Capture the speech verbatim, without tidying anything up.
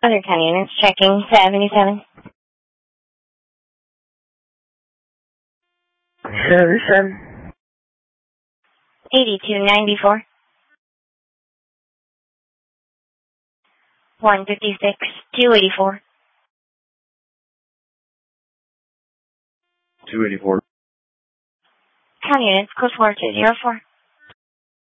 Other county units checking seventy-seven. seventy-seven. eighty-two ninety-four. one fifty-six, two eighty-four. two eighty-four. County units, code four two zero four.